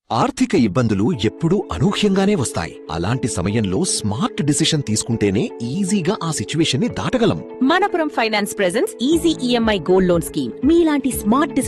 ఆర్థిక ఇబ్బందులు ఎప్పుడూ అనూహ్యంగానే వస్తాయి. అలాంటి సమయంలో స్మార్ట్ డిసిషన్ తీసుకుంటేనే ఈజీగా ఆ సిచ్యువేషన్ ని దాటగలం. Manappuram finance presents easy EMI gold loan scheme. మీలాంటి స్మార్ట్